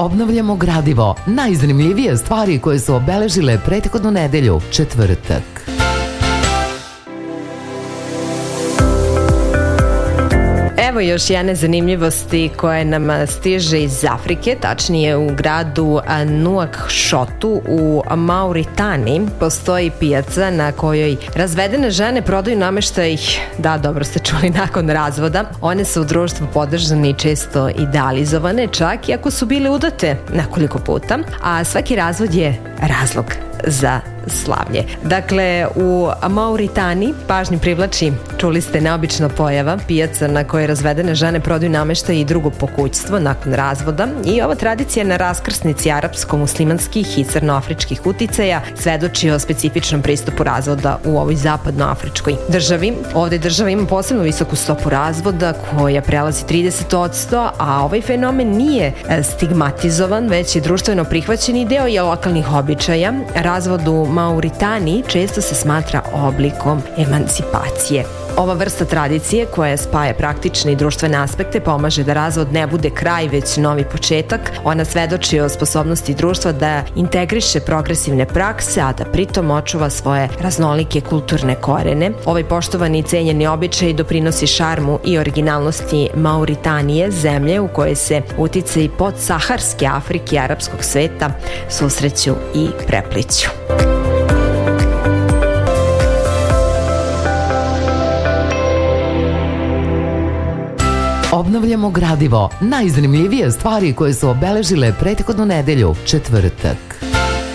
Obnavljamo gradivo, najzanimljivije stvari koje su obeležile prethodnu nedelju, četvrtak. Evo još jedne zanimljivosti koje nam stiže iz Afrike, tačnije u gradu Nouakchotu u Mauritaniji. Postoji pijaca na kojoj razvedene žene prodaju nameštaj, da, dobro ste čuli, nakon razvoda. One su u društvu podržane i često idealizovane, čak i ako su bile udate nekoliko puta, a svaki razvod je razlog za slavlje. Dakle, u Mauritaniji pažnju privlači, čuli ste, neobična pojava, pijaca na kojoj razvedene žene prodaju nameštaj i drugo pokućstvo nakon razvoda, i ova tradicija na raskrsnici arapsko-muslimanskih i crnoafričkih uticaja svedoči o specifičnom pristupu razvoda u ovoj zapadnoafričkoj državi. Ovde država ima posebno visoku stopu razvoda koja prelazi 30%, a ovaj fenomen nije stigmatizovan, već je društveno prihvaćen i deo je lokalnih običaja. Razvod u Mauritaniji često se smatra oblikom emancipacije. Ova vrsta tradicije, koja spaja praktične i društvene aspekte, pomaže da razvod ne bude kraj, već novi početak. Ona svedoči o sposobnosti društva da integriše progresivne prakse, a da pritom očuva svoje raznolike kulturne korene. Ovaj poštovani i cenjeni običaj doprinosi šarmu i originalnosti Mauritanije, zemlje u kojoj se uticaji podsaharske Afrike i arapskog sveta susreću i prepliću. Obnavljamo gradivo, najzanimljivije stvari koje su obeležile prethodnu nedelju, četvrtak.